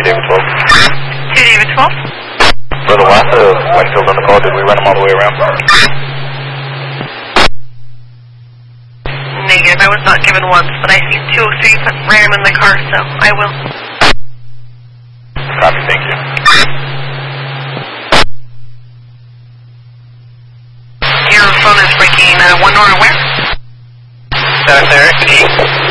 David 12. 2 David 12. Little last of Winfield on the call, did we run him all the way around? Negative, I was not given once, but I see 203 ran him in the car, so I will. Copy, thank you. Your phone is breaking 1 north where? 730.